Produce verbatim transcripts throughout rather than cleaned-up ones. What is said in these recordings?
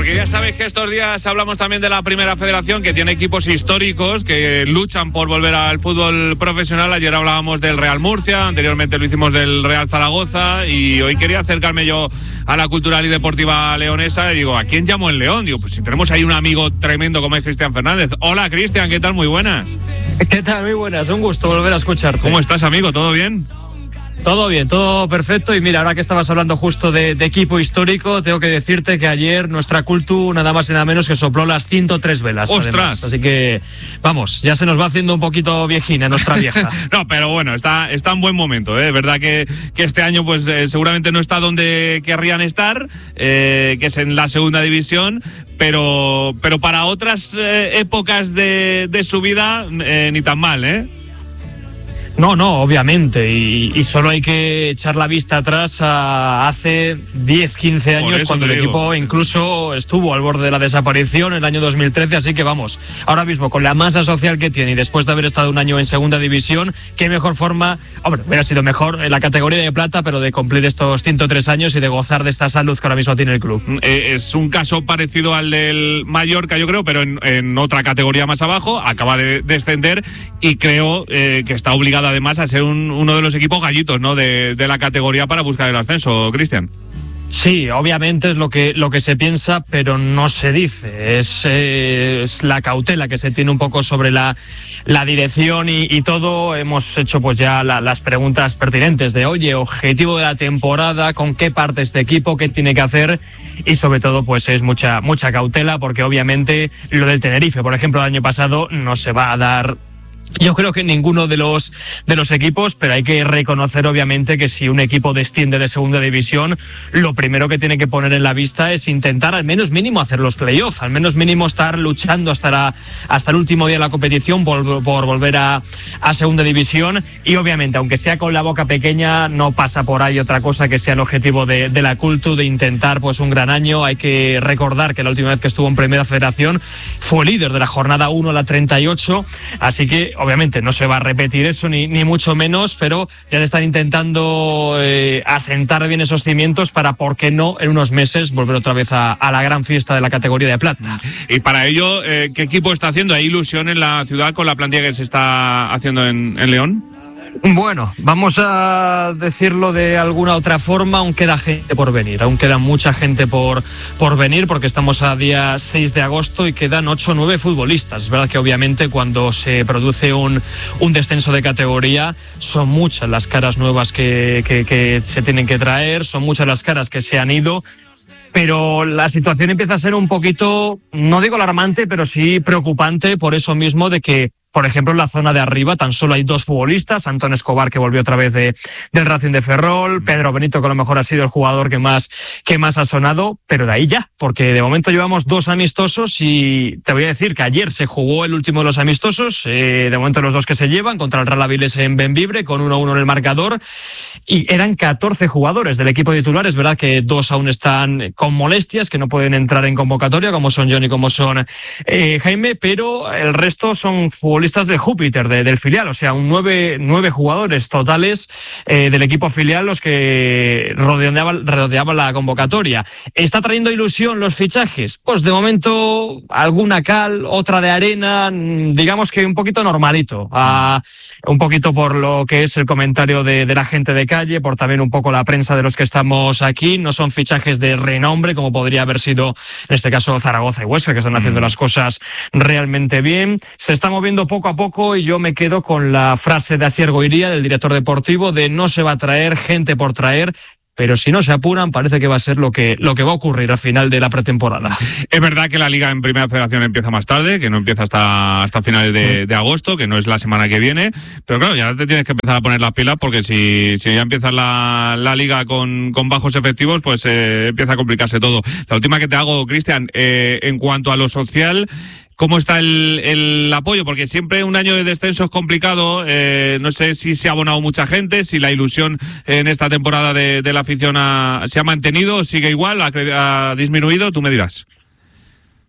Porque ya sabéis que estos días hablamos también de la Primera Federación, que tiene equipos históricos que luchan por volver al fútbol profesional. Ayer hablábamos del Real Murcia, anteriormente lo hicimos del Real Zaragoza, y hoy quería acercarme yo a la cultural y deportiva leonesa y digo, ¿a quién llamo en León? Digo, pues si tenemos ahí un amigo tremendo como es Cristian Fernández. Hola, Cristian, ¿qué tal? Muy buenas. ¿Qué tal? Muy buenas, un gusto volver a escucharte. ¿Cómo estás, amigo? ¿Todo bien? Todo bien, todo perfecto. Y mira, ahora que estabas hablando justo de, de equipo histórico, tengo que decirte que ayer nuestra Cultu nada más y nada menos que sopló las ciento tres velas. ¡Ostras! Además. Así que, vamos, ya se nos va haciendo un poquito viejina nuestra vieja. No, pero bueno, está, está en buen momento, ¿eh? Es verdad que, que este año pues eh, seguramente no está donde querrían estar, eh, que es en la segunda división, pero, pero para otras eh, épocas de, de su vida, eh, ni tan mal, ¿eh? No, no, obviamente, y, y solo hay que echar la vista atrás a hace diez, quince años, cuando el digo. equipo incluso estuvo al borde de la desaparición en el año dos mil trece, así que vamos, ahora mismo con la masa social que tiene y después de haber estado un año en segunda división, qué mejor forma, hombre, hubiera sido mejor en la categoría de plata, pero de cumplir estos ciento tres años y de gozar de esta salud que ahora mismo tiene el club. Eh, es un caso parecido al del Mallorca, yo creo, pero en, en otra categoría más abajo, acaba de descender y creo eh, que está obligado además a ser un, uno de los equipos gallitos, ¿no? de, de la categoría para buscar el ascenso, Cristian. Sí, obviamente es lo que lo que se piensa, pero no se dice. Es, eh, es la cautela que se tiene un poco sobre la, la dirección y, y todo. Hemos hecho pues ya la, las preguntas pertinentes de, oye, objetivo de la temporada, con qué parte este equipo, qué tiene que hacer, y sobre todo pues es mucha mucha cautela, porque obviamente lo del Tenerife, por ejemplo, el año pasado no se va a dar. Yo creo que ninguno de los de los equipos, pero hay que reconocer obviamente que si un equipo desciende de segunda división, lo primero que tiene que poner en la vista es intentar al menos mínimo hacer los playoffs, al menos mínimo estar luchando hasta la, hasta el último día de la competición por, por volver a, a segunda división, y obviamente aunque sea con la boca pequeña, no pasa por ahí otra cosa que sea el objetivo de, de la Cultu, de intentar pues un gran año. Hay que recordar que la última vez que estuvo en Primera Federación fue líder de la jornada uno a la treinta y ocho, así que obviamente no se va a repetir eso, ni, ni mucho menos, pero ya le están intentando eh, asentar bien esos cimientos para, ¿por qué no?, en unos meses volver otra vez a, a la gran fiesta de la categoría de plata. Y para ello, eh, ¿qué equipo está haciendo? ¿Hay ilusión en la ciudad con la plantilla que se está haciendo en, en León? Bueno, vamos a decirlo de alguna otra forma, aún queda gente por venir, aún queda mucha gente por, por venir, porque estamos a día seis de agosto y quedan ocho o nueve futbolistas. Es verdad que obviamente cuando se produce un, un descenso de categoría son muchas las caras nuevas que, que, que se tienen que traer, son muchas las caras que se han ido, pero la situación empieza a ser un poquito, no digo alarmante, pero sí preocupante, por eso mismo de que, por ejemplo, en la zona de arriba tan solo hay dos futbolistas, Antón Escobar, que volvió otra vez de, del Racing de Ferrol, Pedro Benito, que a lo mejor ha sido el jugador que más, que más ha sonado, pero de ahí ya, porque de momento llevamos dos amistosos y te voy a decir que ayer se jugó el último de los amistosos, eh, de momento los dos que se llevan, contra el Real Avilés en Bembibre, con uno a uno en el marcador, y eran catorce jugadores del equipo titular. Es verdad que dos aún están con molestias, que no pueden entrar en convocatoria, como son Johnny, como son eh, Jaime, pero el resto son futbolistas de Júpiter, de, del filial, o sea, un nueve, nueve jugadores totales eh, del equipo filial los que rodeaban, rodeaban la convocatoria. ¿Está trayendo ilusión los fichajes? Pues de momento alguna cal, otra de arena, digamos que un poquito normalito, a, un poquito por lo que es el comentario de, de la gente de calle, por también un poco la prensa de los que estamos aquí. No son fichajes de renombre como podría haber sido en este caso Zaragoza y Huesca, que están haciendo las cosas realmente bien. Se está moviendo poco a poco y yo me quedo con la frase de Asier Goiría, del director deportivo, de no se va a traer gente por traer, pero si no se apuran parece que va a ser lo que, lo que va a ocurrir al final de la pretemporada. Es verdad que la Liga en Primera Federación empieza más tarde, que no empieza hasta, hasta finales de, de agosto, que no es la semana que viene, pero claro, ya te tienes que empezar a poner las pilas, porque si, si ya empieza la, la Liga con, con bajos efectivos, pues eh, empieza a complicarse todo. La última que te hago, Cristian, eh, en cuanto a lo social, ¿cómo está el, el apoyo? Porque siempre un año de descenso es complicado. Eh, no sé si se ha abonado mucha gente, si la ilusión en esta temporada de, de la afición ha, se ha mantenido, sigue igual, ha, ha disminuido, tú me dirás.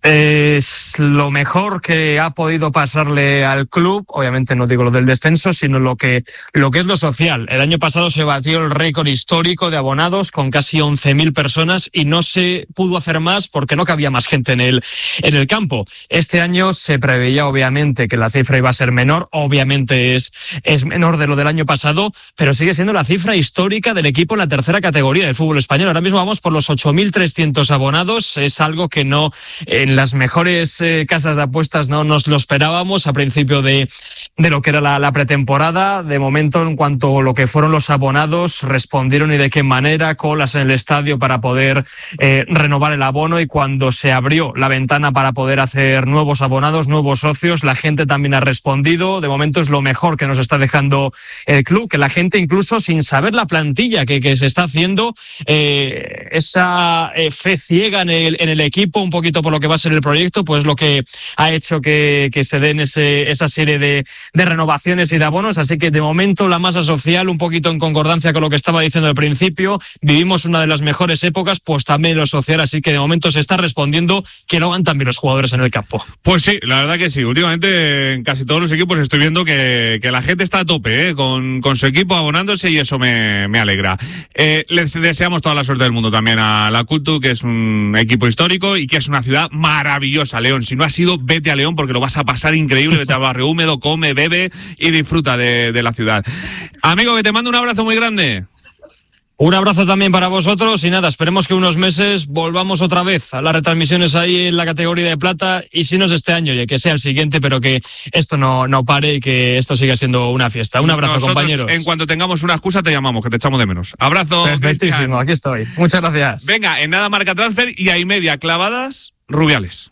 Es lo mejor que ha podido pasarle al club, obviamente no digo lo del descenso, sino lo que, lo que es lo social. El año pasado se batió el récord histórico de abonados con casi once mil personas y no se pudo hacer más porque no cabía más gente en el, en el campo. Este año se preveía obviamente que la cifra iba a ser menor, obviamente es, es menor de lo del año pasado, pero sigue siendo la cifra histórica del equipo en la tercera categoría del fútbol español. Ahora mismo vamos por los ocho mil trescientos abonados, es algo que no... En las mejores eh, casas de apuestas no nos lo esperábamos a principio de, de lo que era la, la pretemporada. De momento, en cuanto a lo que fueron los abonados, respondieron y de qué manera, colas en el estadio para poder eh, renovar el abono, y cuando se abrió la ventana para poder hacer nuevos abonados, nuevos socios, la gente también ha respondido. De momento es lo mejor que nos está dejando el club, que la gente, incluso sin saber la plantilla que, que se está haciendo, eh, esa eh, fe ciega en el, en el equipo, un poquito por lo que va a ser el proyecto, pues lo que ha hecho que, que se den ese, esa serie de, de renovaciones y de abonos. Así que de momento la masa social, un poquito en concordancia con lo que estaba diciendo al principio, vivimos una de las mejores épocas, pues también lo social, así que de momento se está respondiendo, que lo hagan también los jugadores en el campo. Pues sí, la verdad que sí, últimamente en casi todos los equipos estoy viendo que, que la gente está a tope, ¿eh? con, con su equipo abonándose, y eso me, me alegra. Eh, les deseamos toda la suerte del mundo también a la Cultu, que es un equipo histórico y que es una ciudad maravillosa, León. Si no has ido, vete a León porque lo vas a pasar increíble. Vete al barrio húmedo, come, bebe y disfruta de, de la ciudad. Amigo, que te mando un abrazo muy grande. Un abrazo también para vosotros y nada, esperemos que unos meses volvamos otra vez a las retransmisiones ahí en la categoría de plata, y si no es este año, oye, que sea el siguiente, pero que esto no, no pare y que esto siga siendo una fiesta. Un abrazo, nosotros, compañeros. En cuanto tengamos una excusa te llamamos, que te echamos de menos. Abrazo. Perfectísimo, Cristian. Aquí estoy. Muchas gracias. Venga, en nada marca transfer y hay media clavadas Rubiales.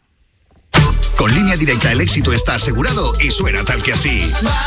Con Línea Directa el éxito está asegurado y suena tal que así.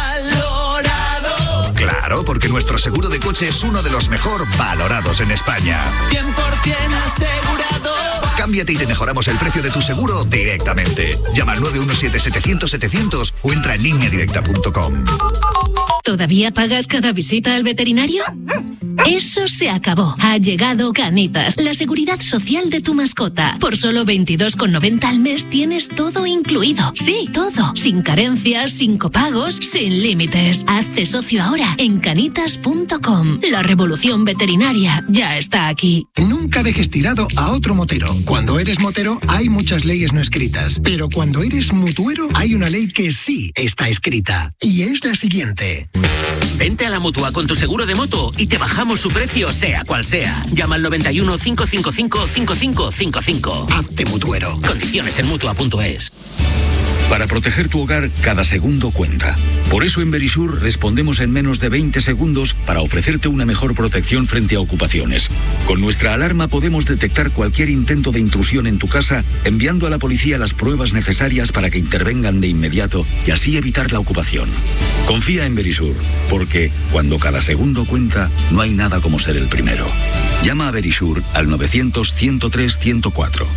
Valorado. Claro, porque nuestro seguro de coche es uno de los mejor valorados en España. cien por ciento asegurado. Cámbiate y te mejoramos el precio de tu seguro directamente. Llama al nueve uno siete, setecientos, setecientos o entra en línea directa punto com. ¿Todavía pagas cada visita al veterinario? Eso se acabó. Ha llegado Canitas, la seguridad social de tu mascota. Por solo veintidós con noventa al mes tienes todo incluido. Sí, todo. Sin carencias, sin copagos, sin límites. Hazte socio ahora en canitas punto com. La revolución veterinaria ya está aquí. Nunca dejes tirado a otro motero. Cuando eres motero hay muchas leyes no escritas, pero cuando eres mutuero hay una ley que sí está escrita, y es la siguiente. Vente a la Mutua con tu seguro de moto y te bajamos su precio, sea cual sea. Llama al noventa y uno, cinco cinco cinco, cinco cinco cinco cinco. Hazte mutuero. Condiciones en mutua punto es. Para proteger tu hogar, cada segundo cuenta. Por eso en Verisur respondemos en menos de veinte segundos para ofrecerte una mejor protección frente a ocupaciones. Con nuestra alarma podemos detectar cualquier intento de intrusión en tu casa, enviando a la policía las pruebas necesarias para que intervengan de inmediato y así evitar la ocupación. Confía en Verisur, porque cuando cada segundo cuenta, no hay nada como ser el primero. Llama a Verisur al novecientos, ciento tres, ciento cuatro.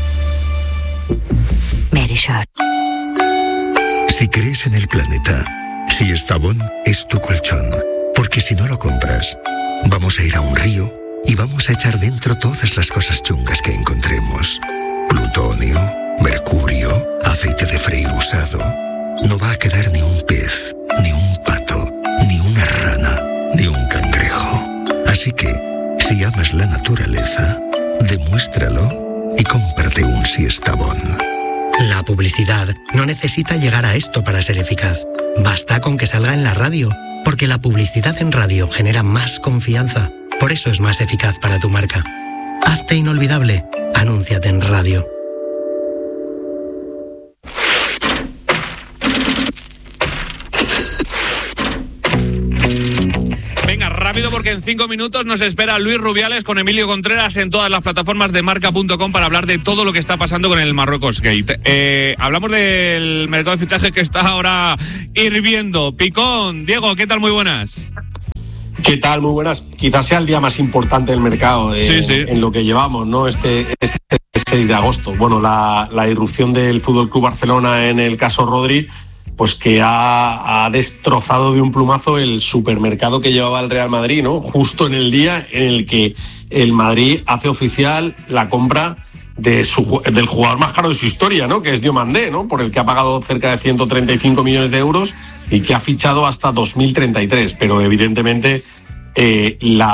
Verisur. Si crees en el planeta, Siestabón es tu colchón, porque si no lo compras, vamos a ir a un río y vamos a echar dentro todas las cosas chungas que encontremos. Plutonio, mercurio, aceite de freír usado. No va a quedar ni un pez, ni un pato, ni una rana, ni un cangrejo. Así que, si amas la naturaleza, demuéstralo y cómprate un Siestabón. La publicidad no necesita llegar a esto para ser eficaz. Basta con que salga en la radio, porque la publicidad en radio genera más confianza. Por eso es más eficaz para tu marca. Hazte inolvidable. Anúnciate en radio. Rápido, porque en cinco minutos nos espera Luis Rubiales con Emilio Contreras en todas las plataformas de marca punto com para hablar de todo lo que está pasando con el Marruecos Gate. Eh, hablamos del mercado de fichajes que está ahora hirviendo. Picón, Diego, ¿qué tal? Muy buenas. ¿Qué tal? Muy buenas. Quizás sea el día más importante del mercado eh, sí, sí. en lo que llevamos, ¿no? Este, este seis de agosto. Bueno, la, la irrupción del F C Barcelona en el caso Rodri, pues que ha, ha destrozado de un plumazo el supermercado que llevaba el Real Madrid, ¿no? Justo en el día en el que el Madrid hace oficial la compra de su, del jugador más caro de su historia, ¿no? Que es Diomandé, ¿no? Por el que ha pagado cerca de ciento treinta y cinco millones de euros y que ha fichado hasta dos mil treinta y tres. Pero evidentemente eh,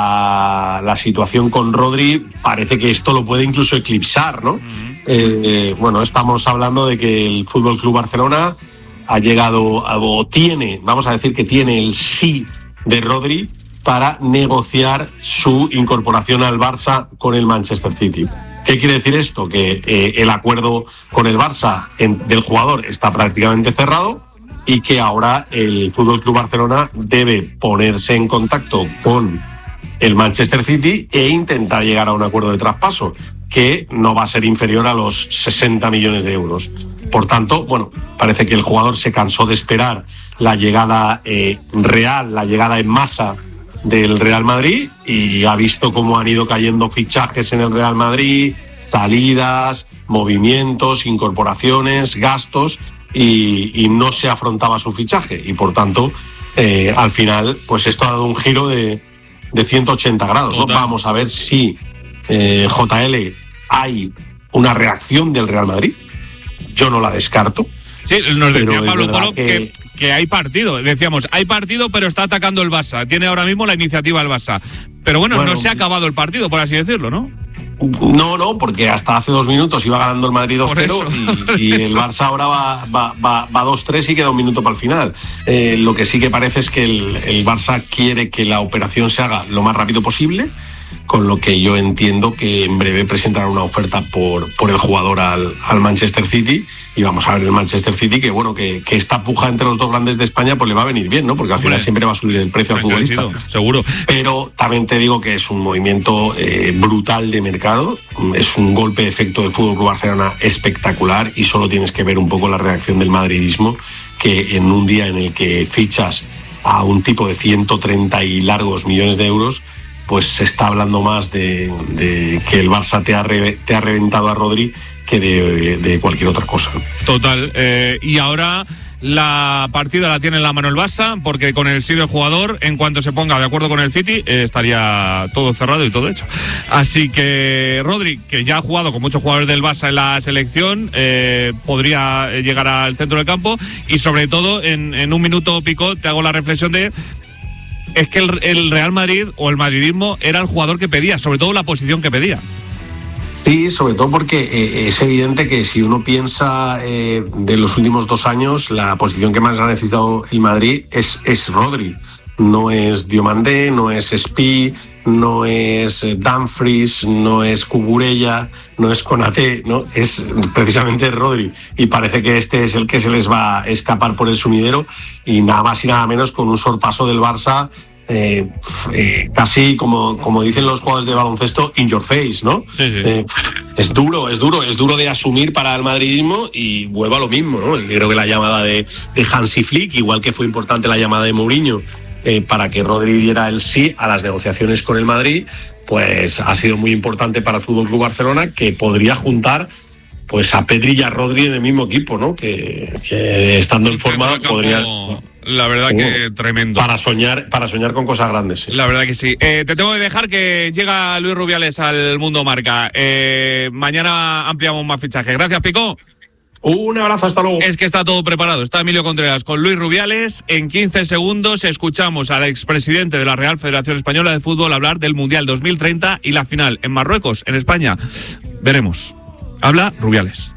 la, la situación con Rodri parece que esto lo puede incluso eclipsar, ¿no? Uh-huh. Eh, bueno, estamos hablando de que el Fútbol Club Barcelona ha llegado, a, o tiene, vamos a decir que tiene el sí de Rodri para negociar su incorporación al Barça con el Manchester City. ¿Qué quiere decir esto? Que eh, el acuerdo con el Barça en, del jugador está prácticamente cerrado y que ahora el F C Barcelona debe ponerse en contacto con el Manchester City e intentar llegar a un acuerdo de traspaso que no va a ser inferior a los sesenta millones de euros. Por tanto, bueno, parece que el jugador se cansó de esperar la llegada eh, real, la llegada en masa del Real Madrid y ha visto cómo han ido cayendo fichajes en el Real Madrid, salidas, movimientos, incorporaciones, gastos y, y no se afrontaba su fichaje y por tanto eh, al final pues esto ha dado un giro de, de ciento ochenta grados, ¿no? Vamos a ver si eh, J L hay una reacción del Real Madrid, yo no la descarto. Sí, nos decía Pablo Polo que... que, que hay partido. Decíamos, hay partido, pero está atacando el Barça. Tiene ahora mismo la iniciativa el Barça. Pero bueno, bueno, no se ha acabado el partido, por así decirlo, ¿no? No, no, porque hasta hace dos minutos iba ganando el Madrid dos cero y, y el Barça ahora va, va, va, va dos tres y queda un minuto para el final. Eh, lo que sí que parece es que el, el Barça quiere que la operación se haga lo más rápido posible, con lo que yo entiendo que en breve presentará una oferta por, por el jugador al, al Manchester City y vamos a ver el Manchester City que bueno que, que esta puja entre los dos grandes de España pues le va a venir bien, ¿no? Porque al final siempre va a subir el precio al futbolista. Crecido, seguro. Pero también te digo que es un movimiento eh, brutal de mercado, es un golpe de efecto del F C Barcelona espectacular y solo tienes que ver un poco la reacción del madridismo que en un día en el que fichas a un tipo de ciento treinta y largos millones de euros pues se está hablando más de, de que el Barça te ha, re, te ha reventado a Rodri que de, de, de cualquier otra cosa. Total. Eh, y ahora la partida la tiene en la mano el Barça, porque con el sí del jugador, en cuanto se ponga de acuerdo con el City, eh, estaría todo cerrado y todo hecho. Así que Rodri, que ya ha jugado con muchos jugadores del Barça en la selección, eh, podría llegar al centro del campo y sobre todo en, en un minuto pico te hago la reflexión de es que el, el Real Madrid o el madridismo era el jugador que pedía, sobre todo la posición que pedía. Sí, sobre todo porque eh, es evidente que si uno piensa eh, de los últimos dos años, la posición que más ha necesitado el Madrid es, es Rodri. No es Diomandé, no es Spi, no es Dumfries, no es Cucurella, no es Konaté, ¿no? Es precisamente Rodri. Y parece que este es el que se les va a escapar por el sumidero y nada más y nada menos con un sorpaso del Barça eh, eh, casi como, como dicen los jugadores de baloncesto, in your face, ¿no? Sí, sí. Eh, es duro, es duro, es duro de asumir para el madridismo y vuelvo a lo mismo, ¿no? Creo que la llamada de, de Hansi Flick, igual que fue importante la llamada de Mourinho, Eh, para que Rodri diera el sí a las negociaciones con el Madrid, pues ha sido muy importante para el F C Barcelona, que podría juntar pues a Pedri y a Rodri en el mismo equipo, ¿no? Que, que estando en forma podría... La verdad uh, que tremendo. Para soñar, para soñar con cosas grandes. ¿Sí? La verdad que sí. Eh, te tengo que dejar que llega Luis Rubiales al Mundo Marca. Eh, mañana ampliamos más fichajes. Gracias, Pico. Un abrazo, hasta luego. Es que está todo preparado. Está Emilio Contreras con Luis Rubiales. En quince segundos escuchamos al expresidente de la Real Federación Española de Fútbol hablar del Mundial dos mil treinta y la final en Marruecos, en España. Veremos. Habla Rubiales.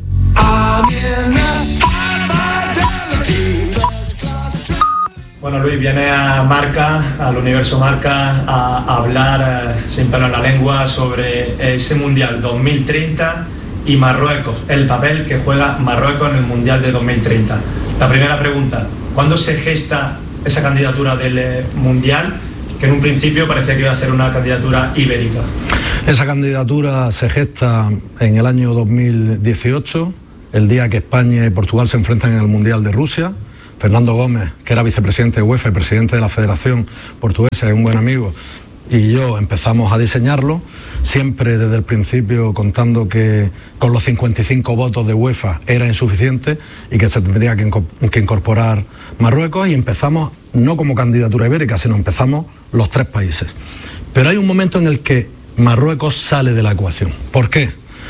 Bueno, Luis, viene a Marca, al Universo Marca, a hablar eh, sin pelo en la lengua sobre ese Mundial dos mil treinta y Marruecos, el papel que juega Marruecos en el Mundial de dos mil treinta. La primera pregunta, ¿cuándo se gesta esa candidatura del eh, Mundial, que en un principio parecía que iba a ser una candidatura ibérica? Esa candidatura se gesta en el año dos mil dieciocho, el día que España y Portugal se enfrentan en el Mundial de Rusia. Fernando Gómez, que era vicepresidente de UEFA y presidente de la Federación Portuguesa, es un buen amigo, y yo empezamos a diseñarlo, siempre desde el principio contando que con los cincuenta y cinco votos de UEFA era insuficiente y que se tendría que incorporar Marruecos, y empezamos no como candidatura ibérica, sino empezamos los tres países. Pero hay un momento en el que Marruecos sale de la ecuación. ¿Por qué?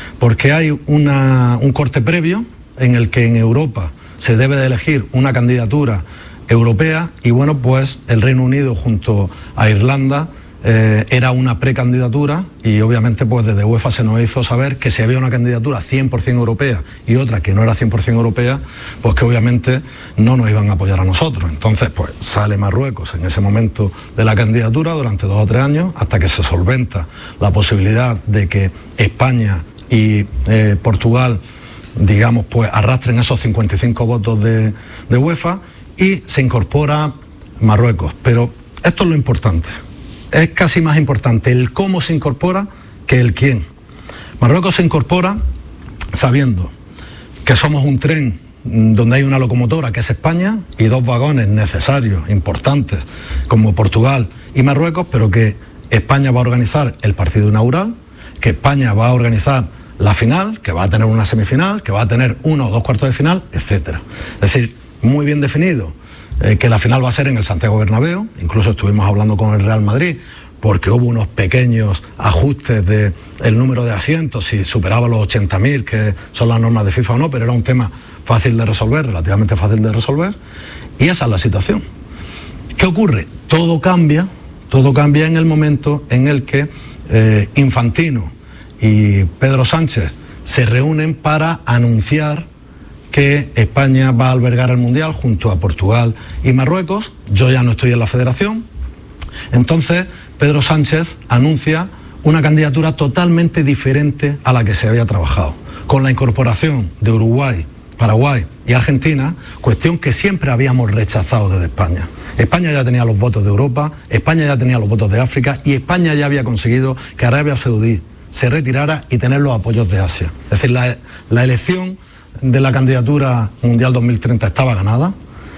Porque hay una, un corte previo en el que en Europa se debe de elegir una candidatura europea y bueno, pues el Reino Unido junto a Irlanda eh, era una precandidatura y obviamente pues desde UEFA se nos hizo saber que si había una candidatura cien por ciento europea y otra que no era cien por ciento europea, pues que obviamente no nos iban a apoyar a nosotros. Entonces pues sale Marruecos en ese momento de la candidatura durante dos o tres años hasta que se solventa la posibilidad de que España y eh, Portugal, digamos, pues arrastren esos cincuenta y cinco votos de, de UEFA y se incorpora Marruecos. Pero esto es lo importante, es casi más importante el cómo se incorpora que el quién. Marruecos se incorpora sabiendo que somos un tren donde hay una locomotora que es España y dos vagones necesarios, importantes, como Portugal y Marruecos, pero que España va a organizar el partido inaugural, que España va a organizar la final, que va a tener una semifinal, que va a tener uno o dos cuartos de final, etcétera. Es decir, muy bien definido eh, que la final va a ser en el Santiago Bernabéu. Incluso estuvimos hablando con el Real Madrid porque hubo unos pequeños ajustes del número de asientos, si superaba los ochenta mil, que son las normas de FIFA o no, pero era un tema fácil de resolver, relativamente fácil de resolver, y esa es la situación. ¿Qué ocurre? Todo cambia, todo cambia en el momento en el que eh, Infantino y Pedro Sánchez se reúnen para anunciar que España va a albergar el Mundial junto a Portugal y Marruecos. Yo ya no estoy en la federación. Entonces, Pedro Sánchez anuncia una candidatura totalmente diferente a la que se había trabajado, con la incorporación de Uruguay, Paraguay y Argentina, cuestión que siempre habíamos rechazado desde España. España ya tenía los votos de Europa, España ya tenía los votos de África y España ya había conseguido que Arabia Saudí se retirara y tener los apoyos de Asia. Es decir, la, la elección de la candidatura Mundial dos mil treinta estaba ganada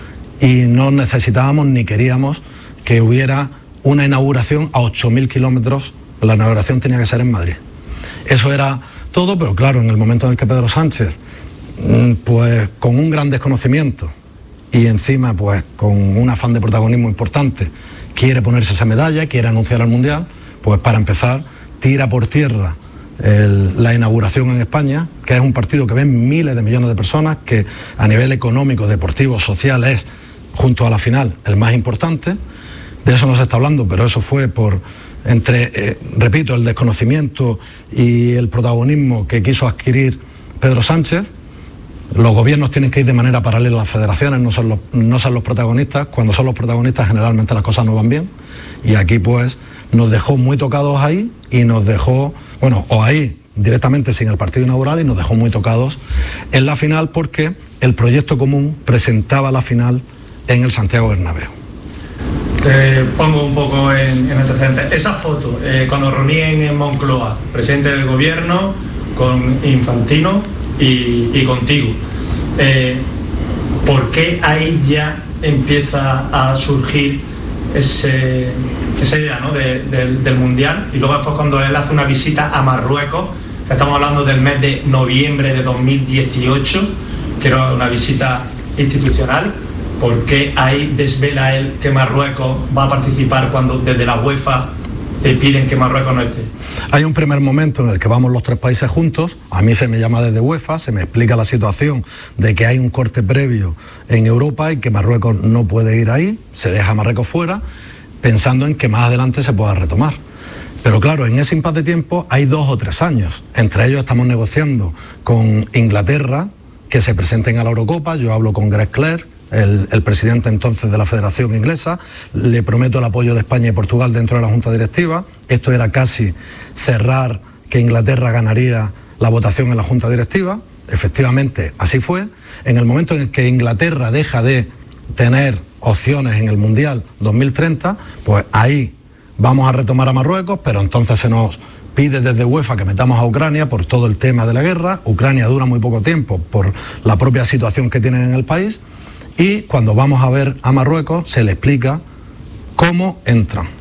y no necesitábamos ni queríamos que hubiera una inauguración a ocho mil kilómetros. La inauguración tenía que ser en Madrid. Eso era todo, pero claro, en el momento en el que Pedro Sánchez, pues con un gran desconocimiento y encima pues con un afán de protagonismo importante, quiere ponerse esa medalla, quiere anunciar el Mundial, pues para empezar tira por tierra el, la inauguración en España, que es un partido que ven miles de millones de personas, que a nivel económico, deportivo, social es, junto a la final, el más importante. De eso no se está hablando, pero eso fue por, entre, eh, repito, el desconocimiento y el protagonismo que quiso adquirir Pedro Sánchez. Los gobiernos tienen que ir de manera paralela a las federaciones, no son los, no son los protagonistas. Cuando son los protagonistas generalmente las cosas no van bien. Y aquí pues nos dejó muy tocados ahí y nos dejó, bueno, o ahí directamente sin el partido inaugural y nos dejó muy tocados en la final porque el proyecto común presentaba la final en el Santiago Bernabéu. Te pongo un poco en, en antecedentes. Esa foto, eh, cuando reunían en Moncloa, presidente del gobierno, con Infantino y, y contigo, eh, ¿por qué ahí ya empieza a surgir ese, esa idea, ¿no? de, de, del Mundial? Y luego después cuando él hace una visita a Marruecos, que estamos hablando del mes de noviembre de dos mil dieciocho, que era una visita institucional, ¿por qué ahí desvela él que Marruecos va a participar cuando desde la UEFA te piden que Marruecos no esté? Hay un primer momento en el que vamos los tres países juntos, a mí se me llama desde UEFA, se me explica la situación de que hay un corte previo en Europa y que Marruecos no puede ir ahí, se deja Marruecos fuera, pensando en que más adelante se pueda retomar. Pero claro, en ese impasse de tiempo hay dos o tres años, entre ellos estamos negociando con Inglaterra que se presenten a la Eurocopa, yo hablo con Greg Clerk, El, el presidente entonces de la Federación Inglesa, le prometo el apoyo de España y Portugal dentro de la Junta Directiva. Esto era casi cerrar que Inglaterra ganaría la votación en la Junta Directiva. Efectivamente, así fue. En el momento en el que Inglaterra deja de tener opciones en el Mundial dos mil treinta, pues ahí vamos a retomar a Marruecos, pero entonces se nos pide desde UEFA que metamos a Ucrania por todo el tema de la guerra. Ucrania dura muy poco tiempo por la propia situación que tienen en el país. Y cuando vamos a ver a Marruecos se le explica cómo entran.